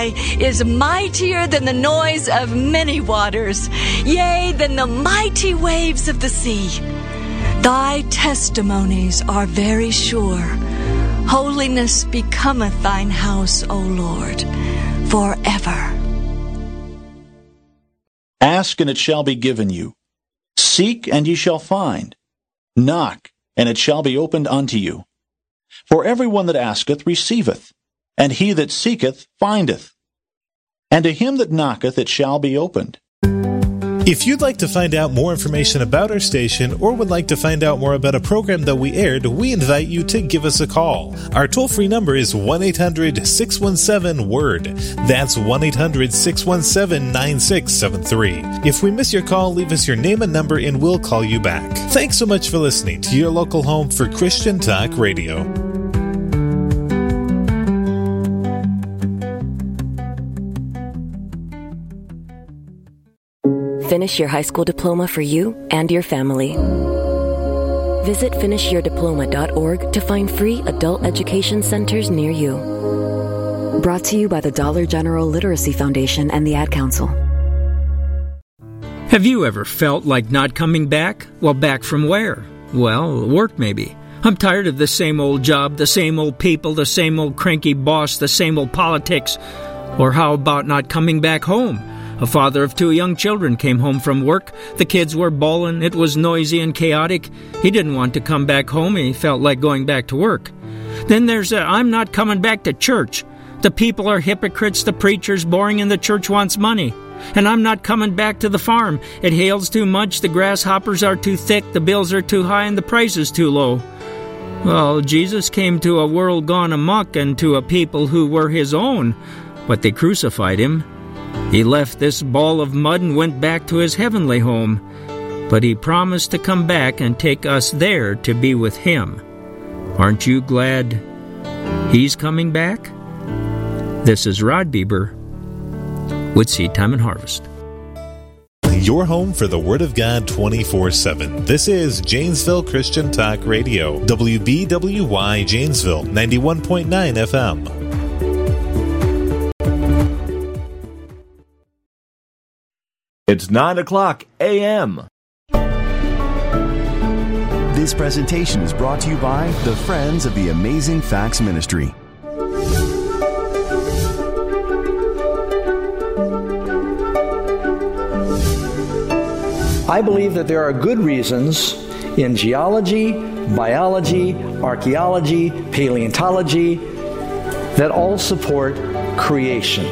cry is mightier than the noise of many waters, yea, than the mighty waves of the sea. Thy testimonies are very sure. Holiness becometh thine house, O Lord, forever. Ask, and it shall be given you. Seek, and ye shall find. Knock, and it shall be opened unto you. For everyone that asketh receiveth, and he that seeketh findeth. And to him that knocketh it shall be opened. If you'd like to find out more information about our station or would like to find out more about a program that we aired, we invite you to give us a call. Our toll-free number is 1-800-617-WORD. That's 1-800-617-9673. If we miss your call, leave us your name and number and we'll call you back. Thanks so much for listening to your local home for Christian Talk Radio. Finish your high school diploma for you and your family. Visit finishyourdiploma.org to find free adult education centers near you. Brought to you by the Dollar General Literacy Foundation and the Ad Council. Have you ever felt like not coming back? Well, back from where? Well, work maybe. I'm tired of the same old job, the same old people, the same old cranky boss, the same old politics. Or how about not coming back home? A father of 2 young children came home from work. The kids were bawling. It was noisy and chaotic. He didn't want to come back home. He felt like going back to work. Then there's I'm not coming back to church. The people are hypocrites. The preacher's boring and the church wants money. And I'm not coming back to the farm. It hails too much. The grasshoppers are too thick. The bills are too high and the price is too low. Well, Jesus came to a world gone amok and to a people who were his own, but they crucified him. He left this ball of mud and went back to his heavenly home, but he promised to come back and take us there to be with him. Aren't you glad he's coming back? This is Rod Bieber with Seed Time and Harvest. Your home for the Word of God 24/7. This is Janesville Christian Talk Radio, WBWY Janesville, 91.9 FM. It's 9:00 a.m. This presentation is brought to you by the Friends of the Amazing Facts Ministry. I believe that there are good reasons in geology, biology, archaeology, paleontology that all support creation.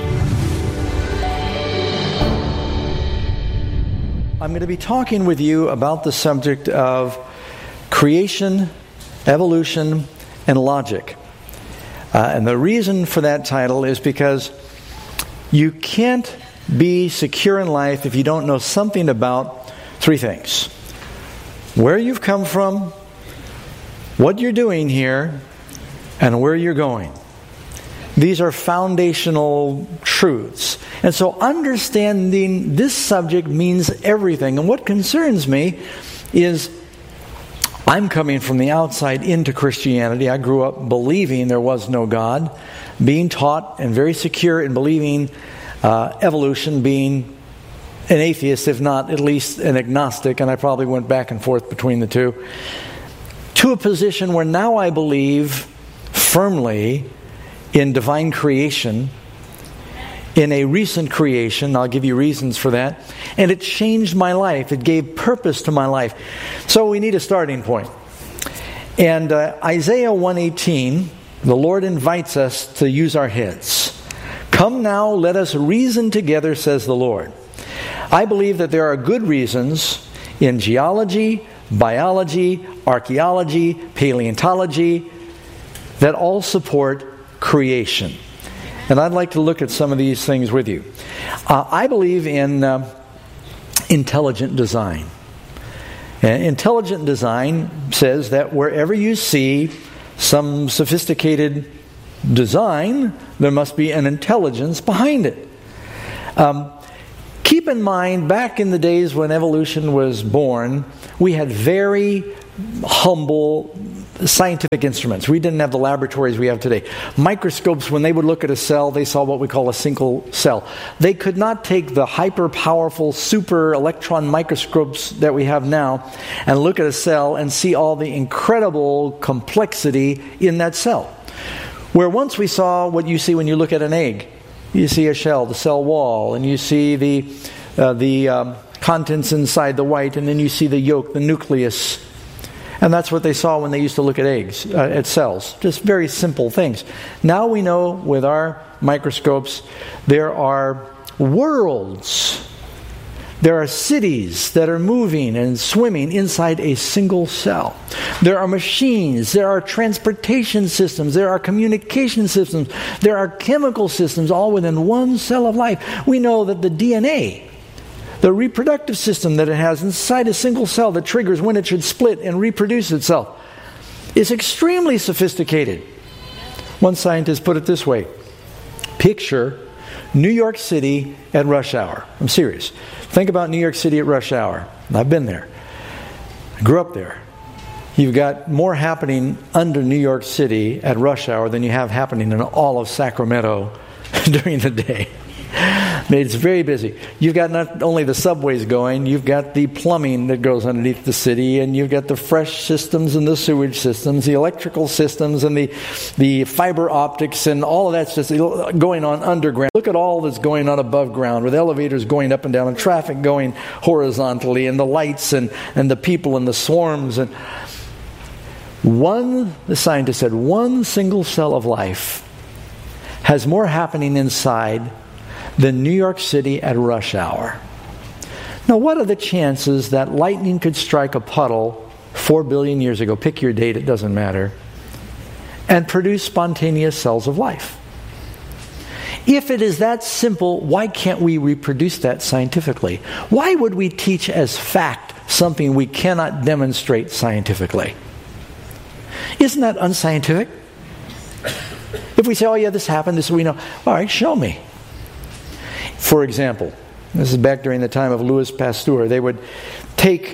I'm going to be talking with you about the subject of creation, evolution, and logic. And the reason for that title is because you can't be secure in life if you don't know something about 3 things. Where you've come from, what you're doing here, and where you're going. These are foundational truths. And so understanding this subject means everything. And what concerns me is I'm coming from the outside into Christianity. I grew up believing there was no God, being taught and very secure in believing evolution, being an atheist, if not at least an agnostic, and I probably went back and forth between the two, to a position where now I believe firmly in divine creation, in a recent creation. I'll give you reasons for that. And it changed my life. It gave purpose to my life. So we need a starting point. And Isaiah 1:18, the Lord invites us to use our heads. Come now, let us reason together, says the Lord. I believe that there are good reasons in geology, biology, archaeology, paleontology that all support creation. And I'd like to look at some of these things with you. I believe in intelligent design. And intelligent design says that wherever you see some sophisticated design, there must be an intelligence behind it. Keep in mind, back in the days when evolution was born, we had very humble scientific instruments. We didn't have the laboratories we have today. Microscopes, when they would look at a cell, they saw what we call a single cell. They could not take the hyper-powerful super electron microscopes that we have now and look at a cell and see all the incredible complexity in that cell. Where once we saw what you see when you look at an egg. You see a shell, the cell wall, and you see the contents inside the white, and then you see the yolk, the nucleus. And that's what they saw when they used to look at eggs, at cells. Just very simple things. Now we know with our microscopes there are worlds. There are cities that are moving and swimming inside a single cell. There are machines. There are transportation systems. There are communication systems. There are chemical systems all within one cell of life. We know that the DNA, the reproductive system that it has inside a single cell that triggers when it should split and reproduce itself, is extremely sophisticated. One scientist put it this way: picture New York City at rush hour. I'm serious. Think about New York City at rush hour. I've been there. I grew up there. You've got more happening under New York City at rush hour than you have happening in all of Sacramento during the day. It's very busy. You've got not only the subways going, you've got the plumbing that goes underneath the city, and you've got the fresh systems and the sewage systems, the electrical systems and the fiber optics, and all of that's just going on underground. Look at all that's going on above ground, with elevators going up and down and traffic going horizontally, and the lights and the people and the swarms. And the scientist said, one single cell of life has more happening inside than New York City at rush hour. Now, what are the chances that lightning could strike a puddle 4 billion years ago, pick your date, it doesn't matter, and produce spontaneous cells of life? If it is that simple, why can't we reproduce that scientifically? Why would we teach as fact something we cannot demonstrate scientifically? Isn't that unscientific? If we say, oh yeah, this happened, this we know. All right, show me. For example, this is back during the time of Louis Pasteur. They would take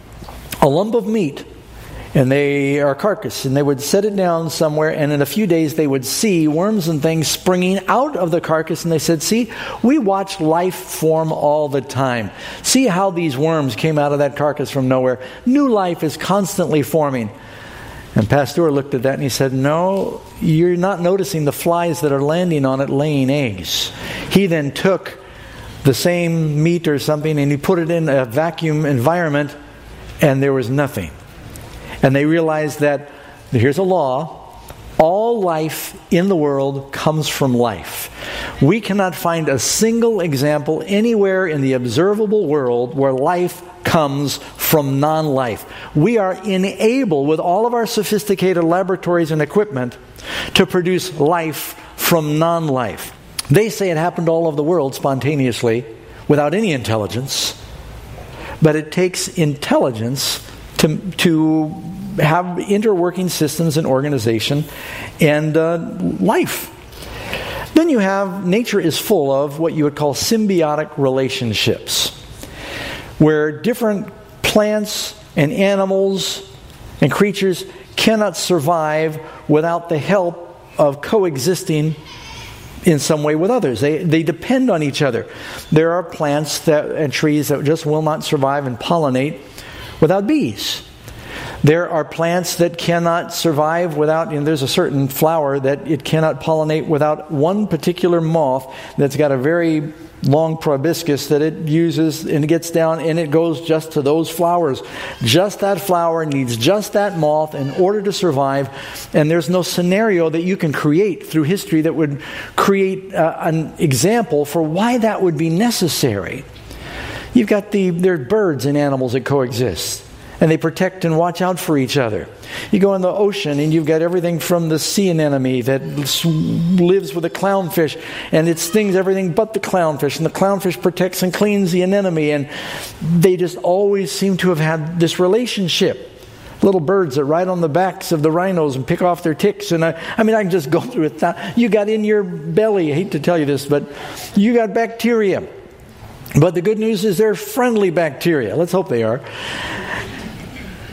a lump of meat and a carcass, and they would set it down somewhere, and in a few days they would see worms and things springing out of the carcass, and they said, see, we watch life form all the time. See how these worms came out of that carcass from nowhere. New life is constantly forming. And Pasteur looked at that and he said, no, you're not noticing the flies that are landing on it laying eggs. He then took the same meat or something and he put it in a vacuum environment and there was nothing. And they realized that, here's a law, all life in the world comes from life. We cannot find a single example anywhere in the observable world where life comes from non-life. We are enabled, with all of our sophisticated laboratories and equipment, to produce life from non-life. They say it happened all over the world spontaneously, without any intelligence. But it takes intelligence to have interworking systems and organization and life. Then you have, nature is full of what you would call symbiotic relationships, where different plants and animals and creatures cannot survive without the help of coexisting in some way with others. They depend on each other. There are plants and trees that just will not survive and pollinate without bees. There are plants that cannot survive without, there's a certain flower that it cannot pollinate without one particular moth that's got a very long proboscis that it uses, and it gets down and it goes just to those flowers. Just that flower needs just that moth in order to survive, and there's no scenario that you can create through history that would create an example for why that would be necessary. You've got there are birds and animals that coexist, and they protect and watch out for each other. You go in the ocean and you've got everything from the sea anemone that lives with the clownfish, and it stings everything but the clownfish, and the clownfish protects and cleans the anemone, and they just always seem to have had this relationship. Little birds that ride on the backs of the rhinos and pick off their ticks, and I can just go through it. You got in your belly, I hate to tell you this, but you got bacteria. But the good news is they're friendly bacteria. Let's hope they are.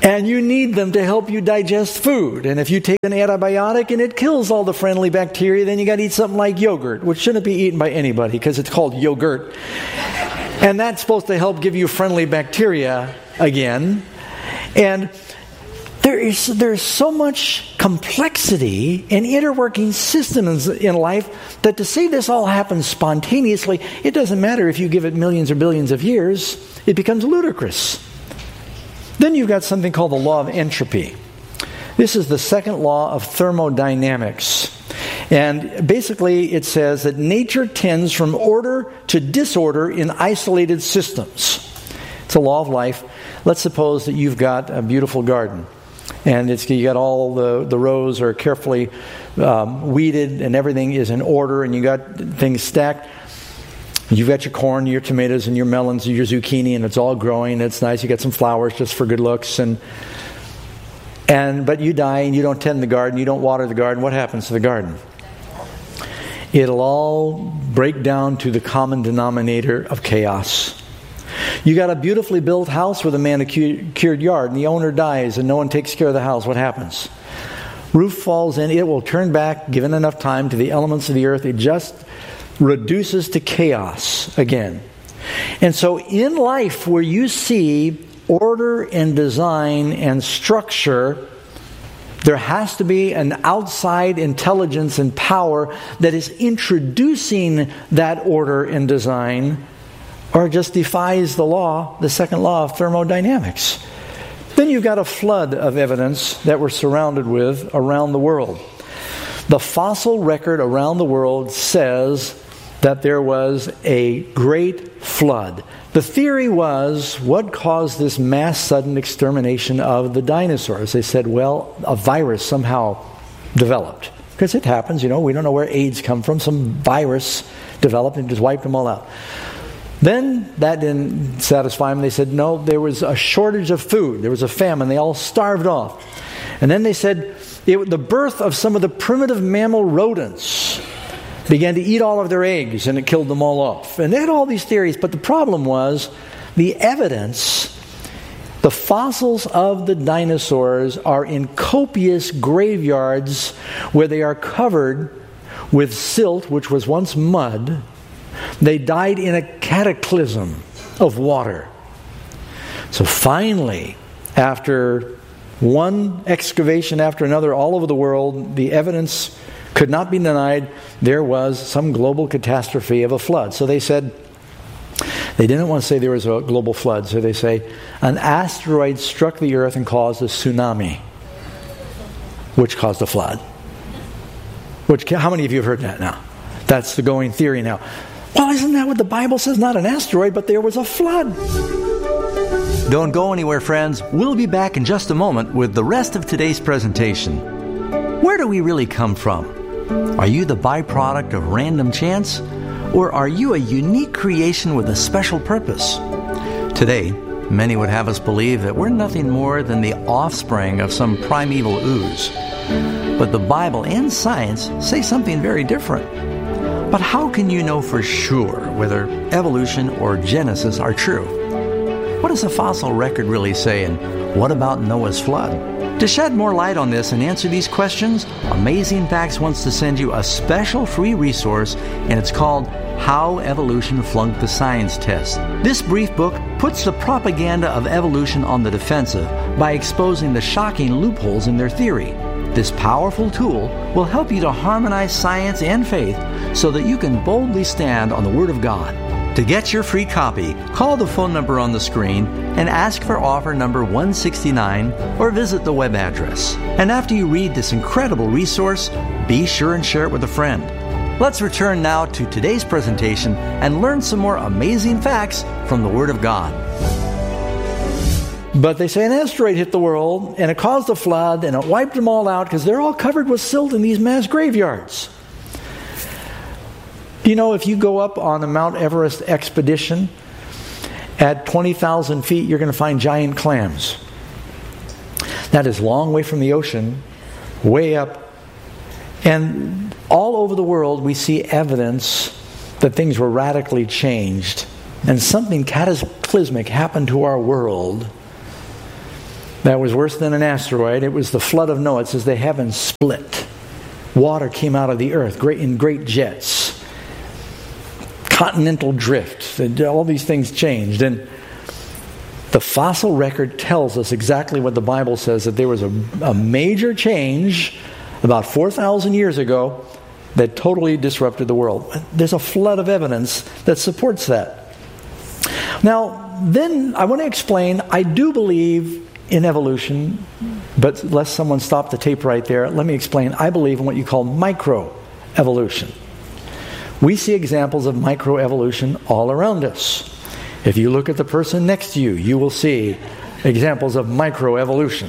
And you need them to help you digest food. And if you take an antibiotic and it kills all the friendly bacteria, then you got to eat something like yogurt, which shouldn't be eaten by anybody because it's called yogurt. And that's supposed to help give you friendly bacteria again. And there's so much complexity and interworking systems in life that to say this all happens spontaneously, it doesn't matter if you give it millions or billions of years, it becomes ludicrous. Then you've got something called the law of entropy. This is the second law of thermodynamics. And basically it says that nature tends from order to disorder in isolated systems. It's a law of life. Let's suppose that you've got a beautiful garden. And you got all the rows are carefully weeded and everything is in order and you got things stacked. You've got your corn, your tomatoes, and your melons, and your zucchini, and it's all growing. It's nice. You got some flowers just for good looks, but you die and you don't tend the garden. You don't water the garden. What happens to the garden? It'll all break down to the common denominator of chaos. You got a beautifully built house with a manicured yard, and the owner dies, and no one takes care of the house. What happens? Roof falls in. It will turn back, given enough time, to the elements of the earth. It just reduces to chaos again. And so in life where you see order and design and structure, there has to be an outside intelligence and power that is introducing that order and design, or it just defies the second law of thermodynamics. Then you've got a flood of evidence that we're surrounded with around the world. The fossil record around the world says that there was a great flood. The theory was, what caused this mass sudden extermination of the dinosaurs? They said, well, a virus somehow developed. Because it happens, we don't know where AIDS come from. Some virus developed and just wiped them all out. Then that didn't satisfy them. They said, no, there was a shortage of food. There was a famine. They all starved off. And then they said, the birth of some of the primitive mammal rodents began to eat all of their eggs, and it killed them all off. And they had all these theories, but the problem was the evidence. The fossils of the dinosaurs are in copious graveyards where they are covered with silt, which was once mud. They died in a cataclysm of water. So finally, after one excavation after another all over the world, the evidence could not be denied. There was some global catastrophe of a flood. So they said, they didn't want to say there was a global flood. So they say, an asteroid struck the earth and caused a tsunami, which caused a flood. How many of you have heard that now? That's the going theory now. Well, isn't that what the Bible says? Not an asteroid, but there was a flood. Don't go anywhere, friends. We'll be back in just a moment with the rest of today's presentation. Where do we really come from? Are you the byproduct of random chance? Or are you a unique creation with a special purpose? Today, many would have us believe that we're nothing more than the offspring of some primeval ooze. But the Bible and science say something very different. But how can you know for sure whether evolution or Genesis are true? What does the fossil record really say, and what about Noah's flood? To shed more light on this and answer these questions, Amazing Facts wants to send you a special free resource, and it's called How Evolution Flunked the Science Test. This brief book puts the propaganda of evolution on the defensive by exposing the shocking loopholes in their theory. This powerful tool will help you to harmonize science and faith so that you can boldly stand on the Word of God. To get your free copy, call the phone number on the screen and ask for offer number 169 or visit the web address. And after you read this incredible resource, be sure and share it with a friend. Let's return now to today's presentation and learn some more amazing facts from the Word of God. But they say an asteroid hit the world and it caused a flood and it wiped them all out because they're all covered with silt in these mass graveyards. If you go up on a Mount Everest expedition at 20,000 feet, you're going to find giant clams. That is a long way from the ocean, way up. And all over the world, we see evidence that things were radically changed. And something cataclysmic happened to our world. That was worse than an asteroid. It was the flood of Noah. It says the heavens split. Water came out of the earth in great jets. Continental drift. All these things changed. And the fossil record tells us exactly what the Bible says, that there was a major change about 4,000 years ago that totally disrupted the world. There's a flood of evidence that supports that. Now, then I want to explain, I do believe in evolution, but lest someone stop the tape right there, let me explain. I believe in what you call microevolution. We see examples of microevolution all around us. If you look at the person next to you, you will see examples of microevolution.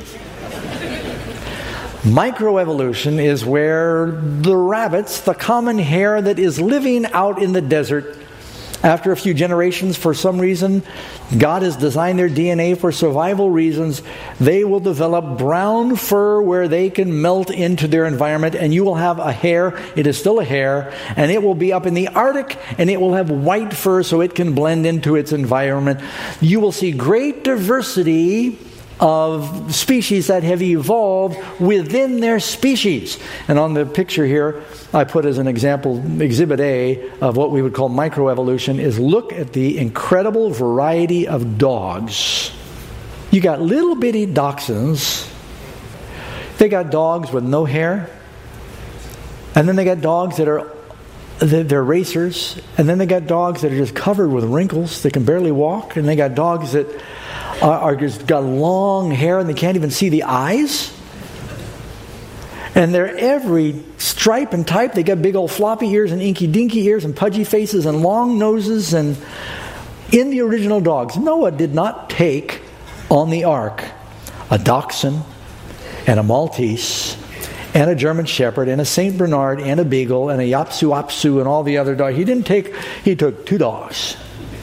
Microevolution is where the rabbits, the common hare that is living out in the desert, after a few generations, for some reason, God has designed their DNA for survival reasons. They will develop brown fur where they can melt into their environment, and you will have a hare. It is still a hare, and it will be up in the Arctic, and it will have white fur so it can blend into its environment. You will see great diversity of species that have evolved within their species. And on the picture here, I put as an example, Exhibit A of what we would call microevolution, is look at the incredible variety of dogs. You got little bitty dachshunds. They got dogs with no hair. And then they got dogs that are they're racers. And then they got dogs that are just covered with wrinkles. They can barely walk. And they got dogs that are just got long hair and they can't even see the eyes. And they're every stripe and type. They got big old floppy ears and inky dinky ears and pudgy faces and long noses. And in the original dogs, Noah did not take on the ark a dachshund and a Maltese and a German Shepherd and a St. Bernard and a Beagle and a Yapsu Apsu and all the other dogs. He took 2 dogs.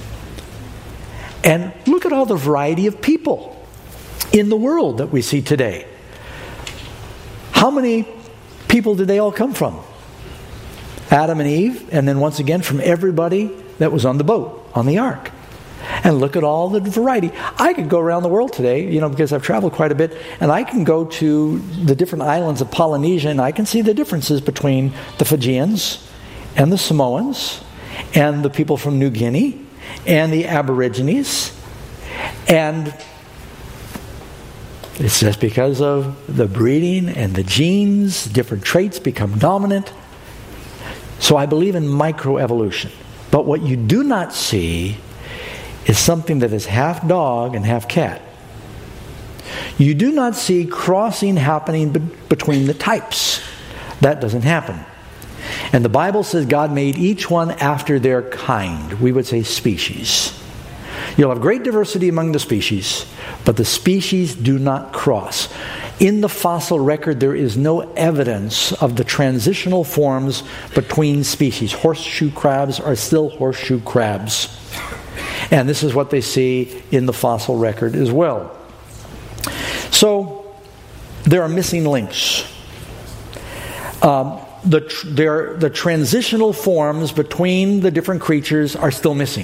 And look at all the variety of people in the world that we see today. How many people did they all come from? Adam and Eve, and then once again from everybody that was on the boat, on the ark. And look at all the variety. I could go around the world today, because I've traveled quite a bit, and I can go to the different islands of Polynesia, and I can see the differences between the Fijians and the Samoans and the people from New Guinea and the Aborigines. And it's just because of the breeding and the genes, different traits become dominant. So I believe in microevolution. But what you do not see is something that is half dog and half cat. You do not see crossing happening between the types. That doesn't happen. And the Bible says God made each one after their kind. We would say species. You'll have great diversity among the species, but the species do not cross. In the fossil record, there is no evidence of the transitional forms between species. Horseshoe crabs are still horseshoe crabs. And this is what they see in the fossil record as well. So, there are missing links. The transitional forms between the different creatures are still missing.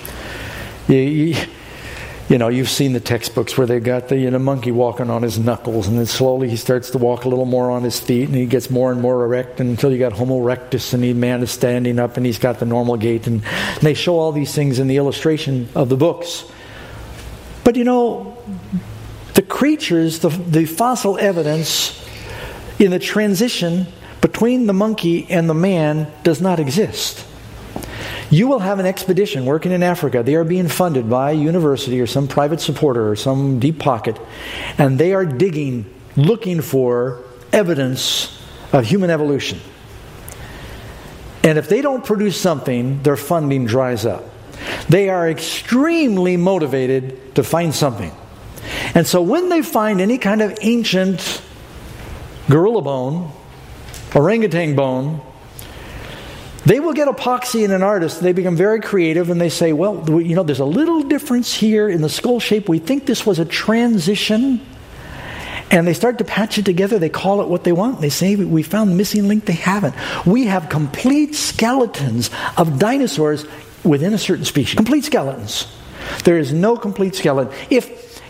You've seen the textbooks where they've got the monkey walking on his knuckles, and then slowly he starts to walk a little more on his feet, and he gets more and more erect until you got Homo erectus, and the man is standing up, and he's got the normal gait, and they show all these things in the illustration of the books. But the creatures, the fossil evidence in the transition between the monkey and the man does not exist. You will have an expedition working in Africa. They are being funded by a university or some private supporter or some deep pocket, and they are digging, looking for evidence of human evolution. And if they don't produce something, their funding dries up. They are extremely motivated to find something. And so when they find any kind of ancient gorilla bone, orangutan bone, they will get epoxy and an artist. They become very creative, and they say, well, there's a little difference here in the skull shape. We think this was a transition. And they start to patch it together. They call it what they want. They say, we found the missing link. They haven't. We have complete skeletons of dinosaurs within a certain species. Complete skeletons. There is no complete skeleton. If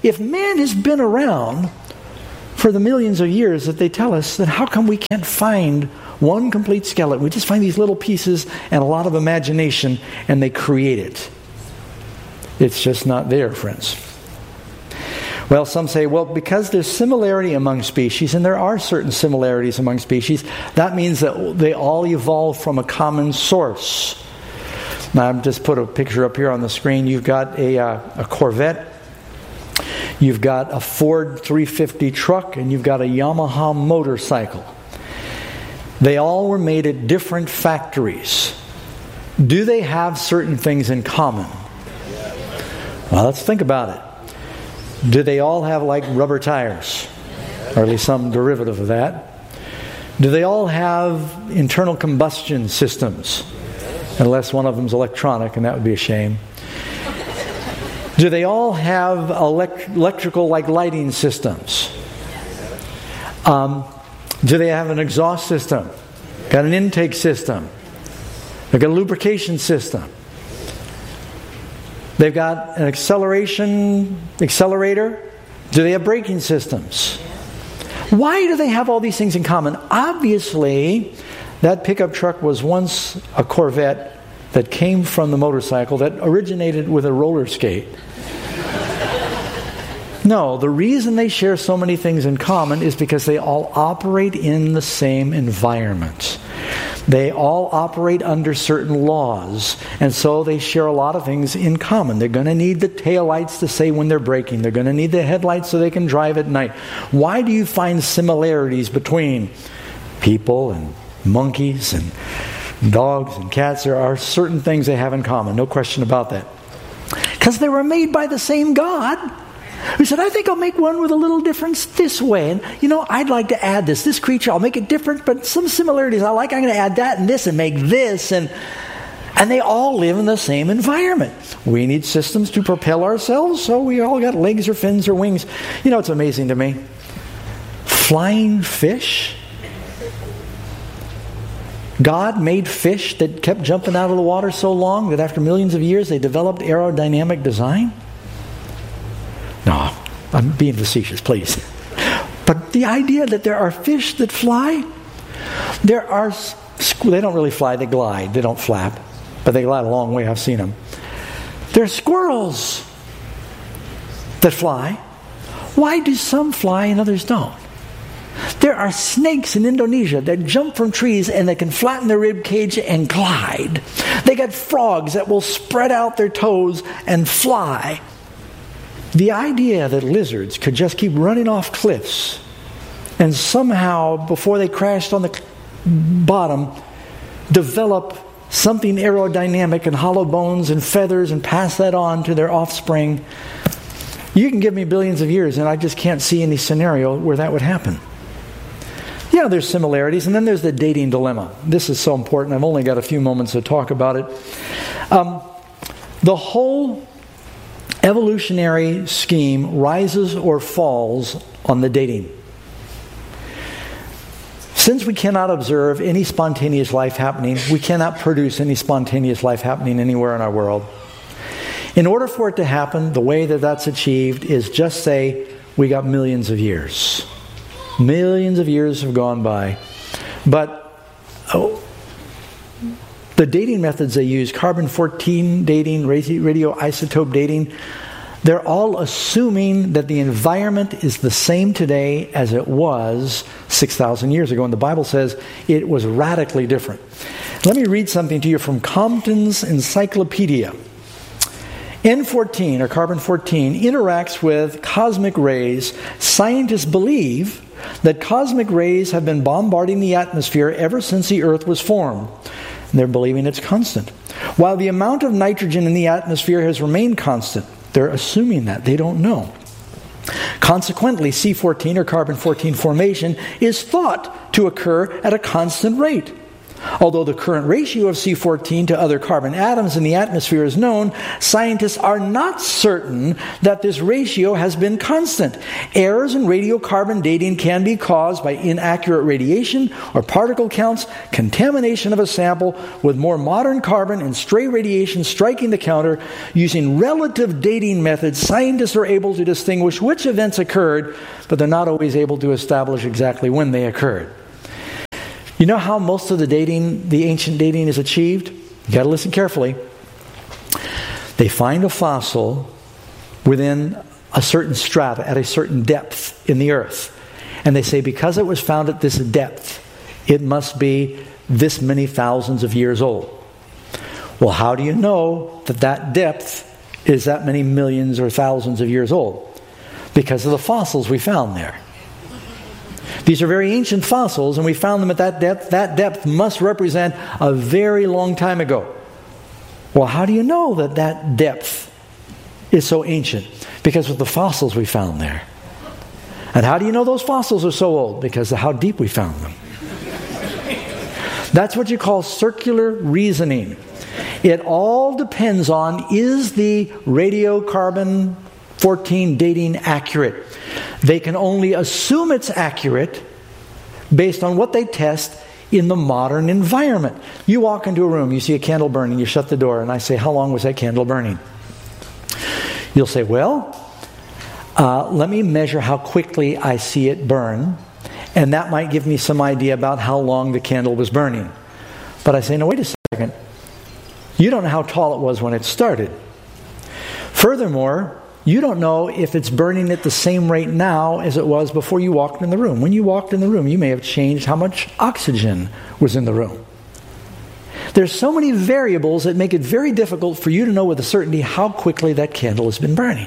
if man has been around for the millions of years that they tell us, then how come we can't find one complete skeleton? We just find these little pieces and a lot of imagination, and they create it. It's just not there, friends. Well, some say, well, because there's similarity among species, and there are certain similarities among species, that means that they all evolved from a common source. Now, I've just put a picture up here on the screen. You've got a Corvette, you've got a Ford 350 truck, and you've got a Yamaha motorcycle. They all were made at different factories. Do they have certain things in common? Well, let's think about it. Do they all have like rubber tires? Or at least some derivative of that. Do they all have internal combustion systems? Unless one of them is electronic, and that would be a shame. Do they all have electrical like lighting systems? Do they have an exhaust system? Got an intake system? They've got a lubrication system. They've got an accelerator. Do they have braking systems? Why do they have all these things in common? Obviously, that pickup truck was once a Corvette that came from the motorcycle that originated with a roller skate. No, the reason they share so many things in common is because they all operate in the same environment. They all operate under certain laws, and so they share a lot of things in common. They're going to need the taillights to say when they're braking. They're going to need the headlights so they can drive at night. Why do you find similarities between people and monkeys and dogs and cats? There are certain things they have in common, no question about that. Because they were made by the same God, who said, I think I'll make one with a little difference this way. And, I'd like to add this. This creature, I'll make it different, but some similarities I like. I'm going to add that and this and make this. And they all live in the same environment. We need systems to propel ourselves, so we all got legs or fins or wings. It's amazing to me. Flying fish. God made fish that kept jumping out of the water so long that after millions of years they developed aerodynamic design. No, I'm being facetious, please. But the idea that there are fish that fly, they don't really fly, they glide. They don't flap, but they glide a long way. I've seen them. There are squirrels that fly. Why do some fly and others don't? There are snakes in Indonesia that jump from trees and they can flatten their rib cage and glide. They got frogs that will spread out their toes and fly. The idea that lizards could just keep running off cliffs and somehow, before they crashed on the bottom, develop something aerodynamic and hollow bones and feathers and pass that on to their offspring. You can give me billions of years and I just can't see any scenario where that would happen. Yeah, there's similarities. And then there's the dating dilemma. This is so important. I've only got a few moments to talk about it. The whole evolutionary scheme rises or falls on the dating. Since we cannot observe any spontaneous life happening, we cannot produce any spontaneous life happening anywhere in our world. In order for it to happen, the way that that's achieved is just say we got millions of years. Millions of years have gone by. But the dating methods they use, carbon-14 dating, radioisotope dating, they're all assuming that the environment is the same today as it was 6,000 years ago. And the Bible says it was radically different. Let me read something to you from Compton's Encyclopedia. N14, or carbon-14, interacts with cosmic rays. Scientists believe that cosmic rays have been bombarding the atmosphere ever since the Earth was formed. And they're believing it's constant. While the amount of nitrogen in the atmosphere has remained constant, they're assuming that. They don't know. Consequently, C14 or carbon-14 formation is thought to occur at a constant rate. Although the current ratio of C14 to other carbon atoms in the atmosphere is known, scientists are not certain that this ratio has been constant. Errors in radiocarbon dating can be caused by inaccurate radiation or particle counts, contamination of a sample with more modern carbon, and stray radiation striking the counter. Using relative dating methods, scientists are able to distinguish which events occurred, but they're not always able to establish exactly when they occurred. You know how most of the ancient dating is achieved? You got to listen carefully. They find a fossil within a certain strata at a certain depth in the earth. And they say because it was found at this depth, it must be this many thousands of years old. Well, how do you know that that depth is that many millions or thousands of years old? Because of the fossils we found there. These are very ancient fossils, and we found them at that depth. That depth must represent a very long time ago. Well, how do you know that that depth is so ancient? Because of the fossils we found there. And how do you know those fossils are so old? Because of how deep we found them. That's what you call circular reasoning. It all depends on, is the radiocarbon 14 dating accurate? They can only assume it's accurate based on what they test in the modern environment. You walk into a room, you see a candle burning, you shut the door, and I say, how long was that candle burning? You'll say, well, let me measure how quickly I see it burn, and that might give me some idea about how long the candle was burning. But I say, no, wait a second. You don't know how tall it was when it started. Furthermore, you don't know if it's burning at the same rate now as it was before you walked in the room. When you walked in the room, you may have changed how much oxygen was in the room. There's so many variables that make it very difficult for you to know with a certainty how quickly that candle has been burning.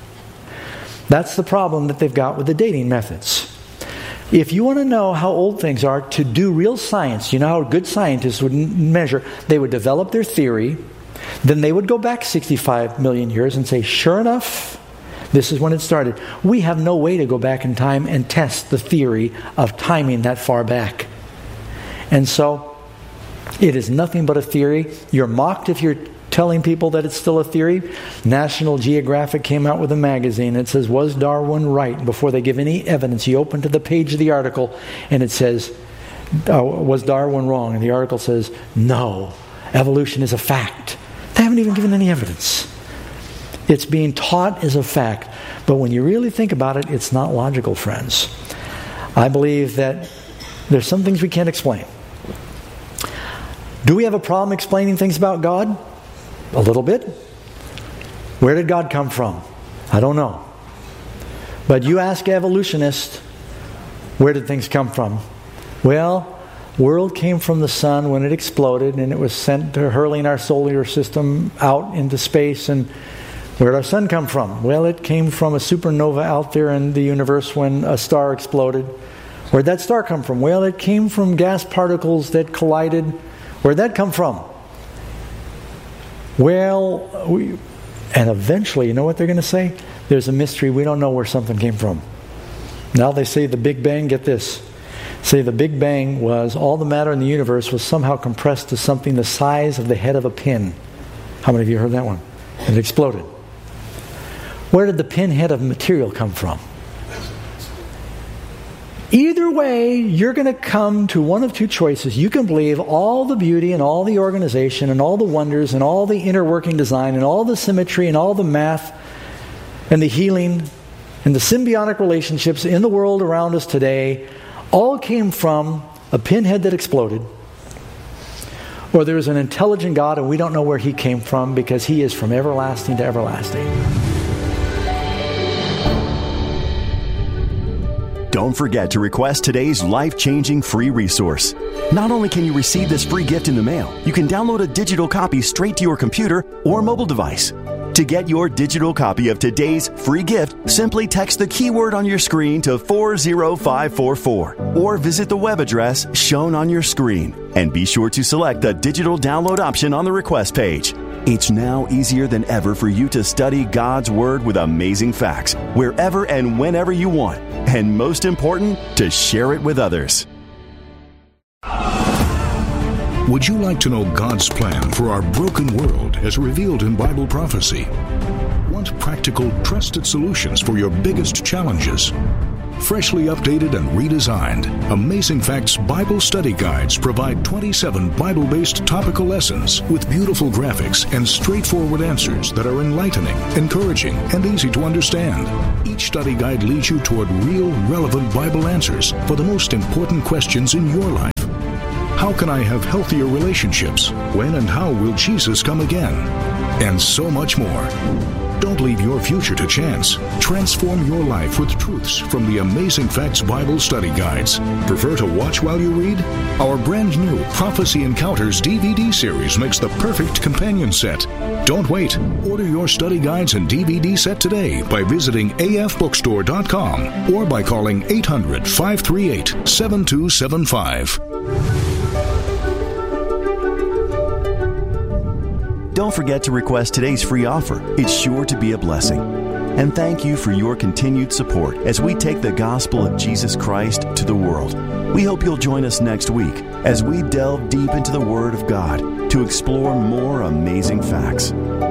That's the problem that they've got with the dating methods. If you want to know how old things are, to do real science, you know how good scientists would measure, they would develop their theory. Then they would go back 65 million years and say, sure enough, this is when it started. We have no way to go back in time and test the theory of timing that far back. And so, it is nothing but a theory. You're mocked if you're telling people that it's still a theory. National Geographic came out with a magazine that says, was Darwin right? Before they give any evidence, you open to the page of the article and it says, was Darwin wrong? And the article says, no, evolution is a fact. They haven't even given any evidence. It's being taught as a fact. But when you really think about it, it's not logical, friends. I believe that there's some things we can't explain. Do we have a problem explaining things about God? A little bit. Where did God come from? I don't know. But you ask evolutionists, where did things come from? Well, world came from the sun when it exploded and it was sent to hurling our solar system out into space. And where did our sun come from? Well, it came from a supernova out there in the universe when a star exploded. Where did that star come from? Well, it came from gas particles that collided. Where did that come from? Well, and eventually, you know what they're going to say? There's a mystery. We don't know where something came from. Now they say the Big Bang, get this. Say the Big Bang was all the matter in the universe was somehow compressed to something the size of the head of a pin. How many of you heard that one? And it exploded. Where did the pinhead of material come from? Either way, you're going to come to one of two choices. You can believe all the beauty and all the organization and all the wonders and all the inner working design and all the symmetry and all the math and the healing and the symbiotic relationships in the world around us today all came from a pinhead that exploded. Or there is an intelligent God and we don't know where He came from because He is from everlasting to everlasting. Don't forget to request today's life-changing free resource. Not only can you receive this free gift in the mail, you can download a digital copy straight to your computer or mobile device. To get your digital copy of today's free gift, simply text the keyword on your screen to 40544 or visit the web address shown on your screen. And be sure to select the digital download option on the request page. It's now easier than ever for you to study God's Word with amazing facts, wherever and whenever you want. And most important, to share it with others. Would you like to know God's plan for our broken world as revealed in Bible prophecy? Want practical, trusted solutions for your biggest challenges? Freshly updated and redesigned, Amazing Facts Bible Study Guides provide 27 Bible-based topical lessons with beautiful graphics and straightforward answers that are enlightening, encouraging, and easy to understand. Each study guide leads you toward real, relevant Bible answers for the most important questions in your life. How can I have healthier relationships? When and how will Jesus come again? And so much more. Don't leave your future to chance. Transform your life with truths from the Amazing Facts Bible Study Guides. Prefer to watch while you read? Our brand new Prophecy Encounters DVD series makes the perfect companion set. Don't wait. Order your study guides and DVD set today by visiting afbookstore.com or by calling 800-538-7275. Don't forget to request today's free offer. It's sure to be a blessing. And thank you for your continued support as we take the gospel of Jesus Christ to the world. We hope you'll join us next week as we delve deep into the Word of God to explore more amazing facts.